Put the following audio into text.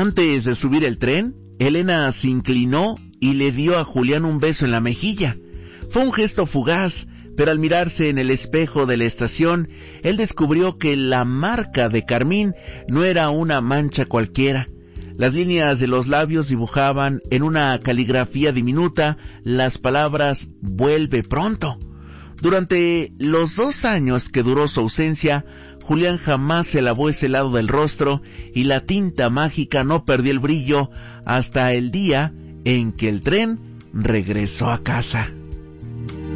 Antes de subir el tren, Elena se inclinó y le dio a Julián un beso en la mejilla. Fue un gesto fugaz, pero al mirarse en el espejo de la estación, él descubrió que la marca de carmín no era una mancha cualquiera. Las líneas de los labios dibujaban en una caligrafía diminuta las palabras «Vuelve pronto». Durante los 2 años que duró su ausencia, Julián jamás se lavó ese lado del rostro y la tinta mágica no perdió el brillo hasta el día en que el tren regresó a casa.